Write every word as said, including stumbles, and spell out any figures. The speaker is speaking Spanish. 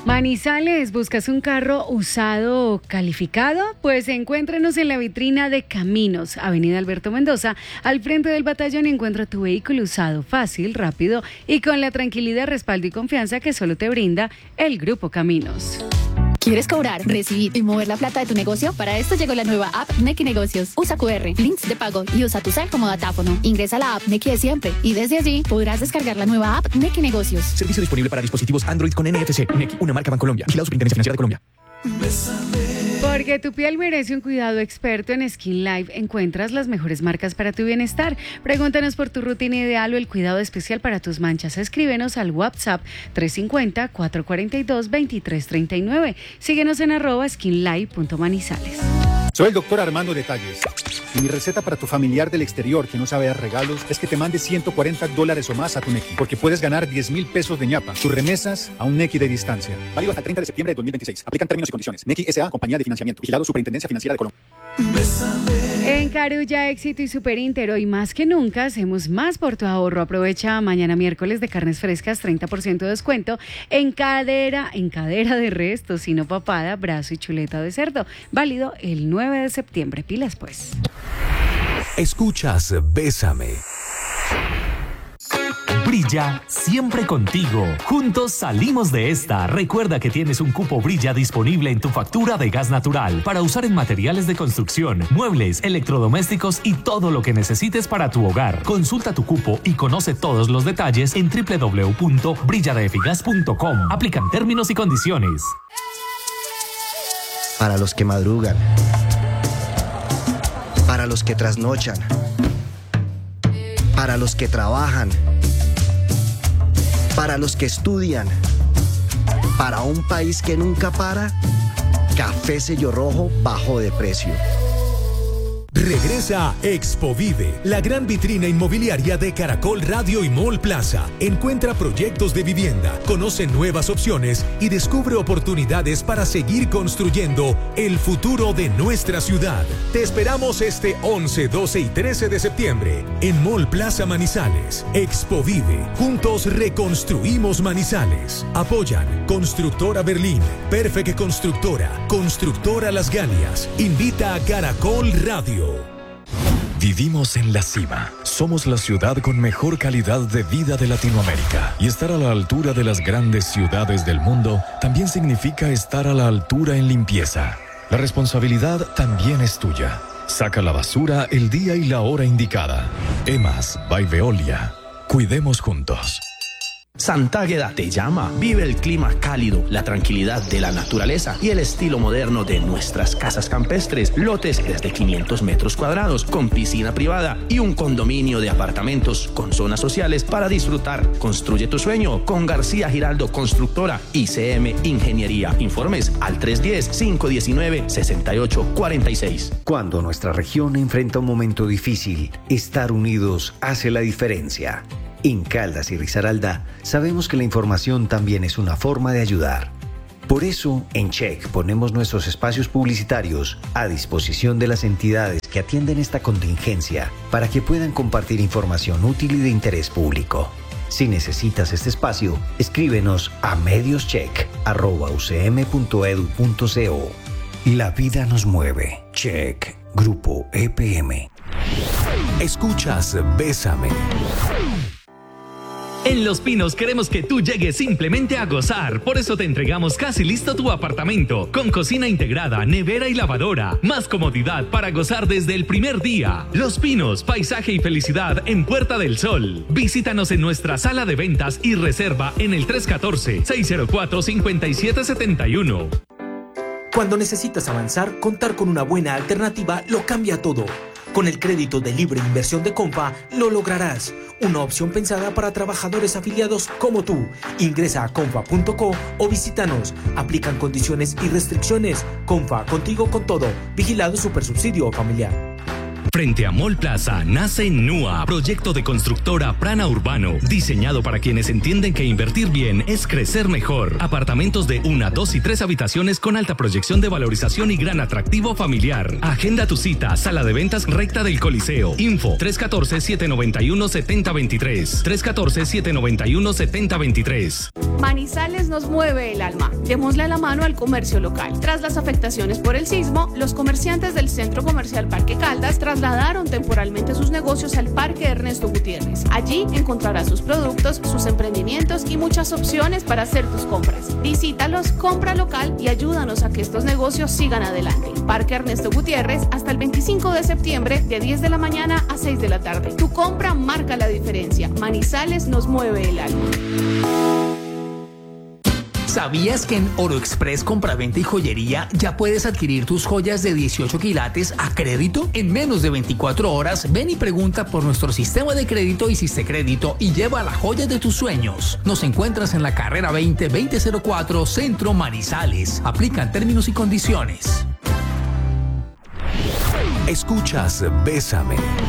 Manizales, ¿buscas un carro usado calificado? Pues encuéntranos en la vitrina de Caminos, Avenida Alberto Mendoza, al frente del batallón, y encuentra tu vehículo usado fácil, rápido y con la tranquilidad, respaldo y confianza que solo te brinda el Grupo Caminos. ¿Quieres cobrar, recibir y mover la plata de tu negocio? Para esto llegó la nueva app Nequi Negocios. Usa cu erre, links de pago y usa tu cel como datáfono. Ingresa a la app Nequi de siempre y desde allí podrás descargar la nueva app Nequi Negocios. Servicio disponible para dispositivos Android con N F C. Nequi, una marca Bancolombia. Vigilado Superintendencia Financiera de Colombia. Porque tu piel merece un cuidado experto. En Skin Life encuentras las mejores marcas para tu bienestar. Pregúntanos por tu rutina ideal o el cuidado especial para tus manchas. Escríbenos al WhatsApp tres cinco cero, cuatro cuatro dos, dos tres tres nueve. Síguenos en arroba skinlife.manizales. Soy el doctor Armando Detalles. Y mi receta para tu familiar del exterior que no sabe dar regalos es que te mande ciento cuarenta dólares o más a tu Nequi, porque puedes ganar diez mil pesos de ñapa. Tus remesas a un Nequi de distancia. Válido hasta el treinta de septiembre de dos mil veintiséis. Aplican términos y condiciones. Nequi S A, compañía de financiamiento. Vigilado Superintendencia Financiera de Colombia. En Carulla, Éxito y Superinter, hoy más que nunca hacemos más por tu ahorro. Aprovecha mañana miércoles de carnes frescas, treinta por ciento de descuento en cadera, en cadera de res, tocino, papada, brazo y chuleta de cerdo. Válido el nueve de septiembre. Pilas pues. Escuchas Bésame. Brilla siempre contigo. Juntos salimos de esta. Recuerda que tienes un cupo Brilla disponible en tu factura de gas natural para usar en materiales de construcción, muebles, electrodomésticos y todo lo que necesites para tu hogar. Consulta tu cupo y conoce todos los detalles en doble u doble u doble u punto brilla de efigas punto com. Aplican términos y condiciones. Para los que madrugan. Para los que trasnochan. Para los que trabajan. Para los que estudian. Para un país que nunca para. Café Sello Rojo bajo de precio. Regresa Expovive, la gran vitrina inmobiliaria de Caracol Radio y Mall Plaza. Encuentra proyectos de vivienda, conoce nuevas opciones y descubre oportunidades para seguir construyendo el futuro de nuestra ciudad. Te esperamos este once, doce y trece de septiembre en Mall Plaza Manizales. Expovive, juntos reconstruimos Manizales. Apoyan Constructora Berlín, Perfect Constructora, Constructora Las Galias. Invita a Caracol Radio. Vivimos en la cima. Somos la ciudad con mejor calidad de vida de Latinoamérica. Y estar a la altura de las grandes ciudades del mundo también significa estar a la altura en limpieza. La responsabilidad también es tuya. Saca la basura el día y la hora indicada. Emas by Veolia. Cuidemos juntos. Santágueda te llama. Vive el clima cálido, la tranquilidad de la naturaleza y el estilo moderno de nuestras casas campestres. Lotes desde quinientos metros cuadrados, con piscina privada y un condominio de apartamentos con zonas sociales para disfrutar. Construye tu sueño con García Giraldo Constructora y C M Ingeniería. Informes al tres uno cero, cinco uno nueve, seis ocho cuatro seis. Cuando nuestra región enfrenta un momento difícil, estar unidos hace la diferencia. En Caldas y Risaralda sabemos que la información también es una forma de ayudar. Por eso, en Check ponemos nuestros espacios publicitarios a disposición de las entidades que atienden esta contingencia para que puedan compartir información útil y de interés público. Si necesitas este espacio, escríbenos a medioscheck arroba u c m punto edu punto co. La vida nos mueve. Check. Grupo E P M. Escuchas Bésame. En Los Pinos queremos que tú llegues simplemente a gozar. Por eso te entregamos casi listo tu apartamento, con cocina integrada, nevera y lavadora. Más comodidad para gozar desde el primer día. Los Pinos, paisaje y felicidad en Puerta del Sol. Visítanos en nuestra sala de ventas y reserva en el tres uno cuatro, seis cero cuatro, cinco siete siete uno. Cuando necesitas avanzar, contar con una buena alternativa lo cambia todo. Con el crédito de libre inversión de Comfa, lo lograrás. Una opción pensada para trabajadores afiliados como tú. Ingresa a comfa punto co o visítanos. Aplican condiciones y restricciones. Comfa, contigo con todo. Vigilado Supersubsidio Familiar. Frente a Mall Plaza nace NUA, proyecto de constructora Prana Urbano, diseñado para quienes entienden que invertir bien es crecer mejor. Apartamentos de una, dos y tres habitaciones con alta proyección de valorización y gran atractivo familiar. Agenda tu cita, sala de ventas recta del Coliseo. Info tres uno cuatro, siete nueve uno, siete cero dos tres. tres uno cuatro, siete nueve uno, siete cero dos tres. Manizales nos mueve el alma. Démosle la mano al comercio local. Tras las afectaciones por el sismo, los comerciantes del Centro Comercial Parque Caldas trasladaron temporalmente sus negocios al Parque Ernesto Gutiérrez. Allí encontrarás sus productos, sus emprendimientos y muchas opciones para hacer tus compras. Visítalos, compra local y ayúdanos a que estos negocios sigan adelante. Parque Ernesto Gutiérrez hasta el veinticinco de septiembre de diez de la mañana a seis de la tarde. Tu compra marca la diferencia. Manizales nos mueve el alma. ¿Sabías que en Oro Express Compraventa y Joyería ya puedes adquirir tus joyas de dieciocho quilates a crédito? En menos de veinticuatro horas, ven y pregunta por nuestro sistema de crédito Hiciste Crédito y lleva la joya de tus sueños. Nos encuentras en la carrera veinte, veinte cero cuatro, Centro Manizales. Aplican términos y condiciones. Escuchas Bésame.